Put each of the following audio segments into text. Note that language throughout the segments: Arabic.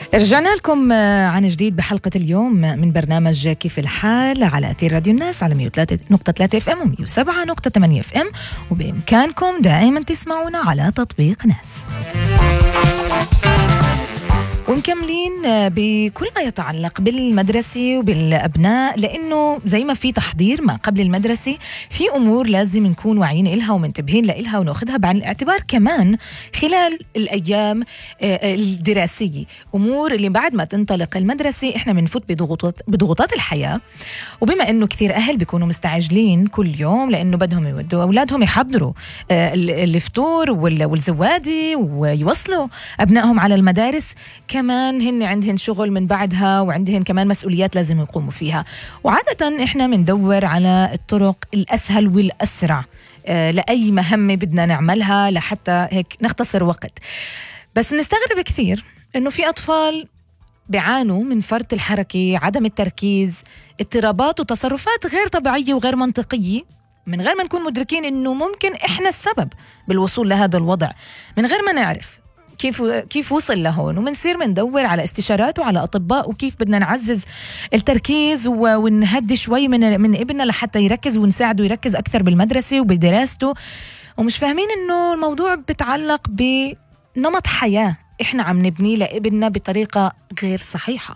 رجعنا لكم عن جديد بحلقة اليوم من برنامج كيف الحال على أثير راديو الناس على 103.3 اف ام و107.8 اف ام، وبإمكانكم دائما تسمعونا على تطبيق ناس. ومكملين بكل ما يتعلق بالمدرسة وبالأبناء، لأنه زي ما في تحضير ما قبل المدرسة، في أمور لازم نكون واعيين إلها ومنتبهين لإلها ونأخذها بعين الاعتبار كمان خلال الأيام الدراسية. أمور اللي بعد ما تنطلق المدرسة إحنا بنفوت بضغوطات الحياة، وبما إنه كثير أهل بيكونوا مستعجلين كل يوم لأنه بدهم يودوا أولادهم يحضروا الفطور والزوادي ويوصلوا أبنائهم على المدارس، كمان هن عندهن شغل من بعدها وعندهن كمان مسؤوليات لازم يقوموا فيها. وعادة إحنا مندور على الطرق الأسهل والأسرع لأي مهمة بدنا نعملها لحتى هيك نختصر وقت. بس نستغرب كثير إنه في أطفال بيعانوا من فرط الحركة، عدم التركيز، اضطرابات وتصرفات غير طبيعية وغير منطقية، من غير ما نكون مدركين إنه ممكن إحنا السبب بالوصول لهذا الوضع، من غير ما نعرف كيف وصل لهون. ومنصير مندور على استشارات وعلى أطباء وكيف بدنا نعزز التركيز ونهدي شوي من ابننا لحتى يركز ونساعده يركز أكثر بالمدرسة وبدراسته، ومش فاهمين إنه الموضوع بتعلق بنمط حياة إحنا عم نبنيه لابننا بطريقة غير صحيحة.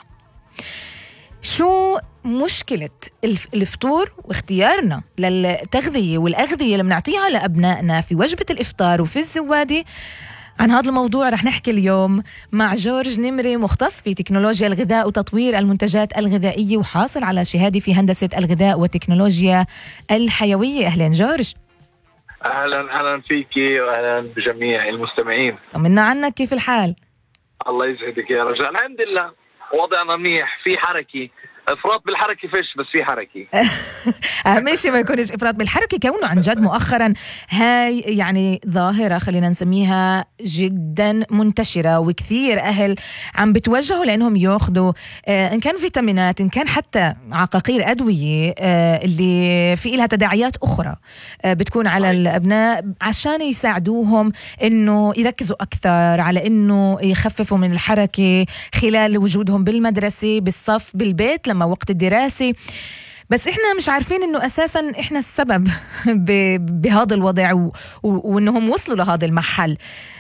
شو مشكلة الفطور واختيارنا للتغذية والأغذية اللي بنعطيها لأبنائنا في وجبة الإفطار وفي الزوادي؟ عن هذا الموضوع رح نحكي اليوم مع جورج نمري، مختص في تكنولوجيا الغذاء وتطوير المنتجات الغذائية وحاصل على شهادة في هندسة الغذاء والتكنولوجيا الحيوية. أهلا جورج. أهلا فيكي وأهلا بجميع المستمعين. طمنا عنك، كيف الحال؟ الله يسعدك يا رجال. الحمد لله وضعنا منيح، في حركة، افراط بالحركه فيش بس في حركه. اهم شيء ما يكونش افراط بالحركه، كونه عن جد مؤخرا هاي يعني ظاهره خلينا نسميها جدا منتشره، وكثير اهل عم بتوجهوا لانهم ياخذوا ان كان فيتامينات، ان كان حتى عقاقير ادويه اللي في لها تداعيات اخرى بتكون على الابناء عشان يساعدوهم انه يركزوا اكثر، على انه يخففوا من الحركه خلال وجودهم بالمدرسه، بالصف، بالبيت لما وقت الدراسة. بس إحنا مش عارفين إنه أساساً إحنا السبب بهذا الوضع وإنهم وصلوا لهذا المحل.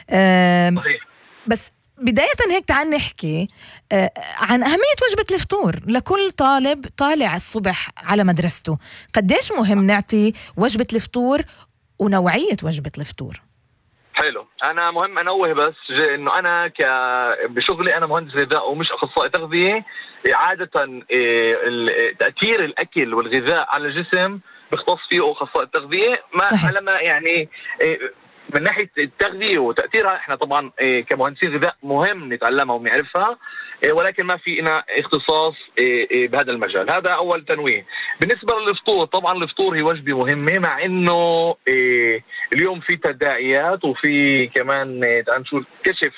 بس بداية هيك تعال نحكي عن أهمية وجبة الفطور لكل طالب طالع الصبح على مدرسته. قديش مهم نعطي وجبة الفطور ونوعية وجبة الفطور؟ حلو، أنا مهم أنوه بس إنه أنا بشغلي أنا مهندس غذاء ومش أخصائي تغذية. عادة تأثير الأكل والغذاء على الجسم بيختص فيه أخصائي التغذية. ما يعني من ناحية التغذية وتأثيرها إحنا طبعا كمهندسين غذاء مهم نتعلمها ونعرفها، ولكن ما فينا اختصاص بهذا المجال. هذا أول تنويه. بالنسبة للفطور، طبعا الفطور هي وجبة مهمة، مع إنه اليوم في تداعيات وفي كمان نشوف كشف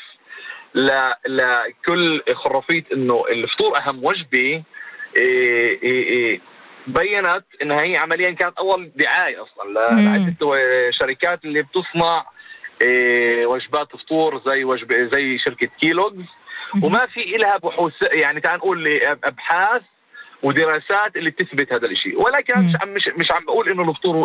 لكل خرافية إنه الفطور أهم وجبة. بيّنت إنها هي عمليا كانت أول دعاية أصلا لعدة شركات اللي بتصنع وجبات فطور زي شركة كيلوغز، وما في إلها بحوث يعني تعال نقول أبحاث ودراسات اللي بتثبت هذا الشيء. ولكن مش عم بقول إنه الفطور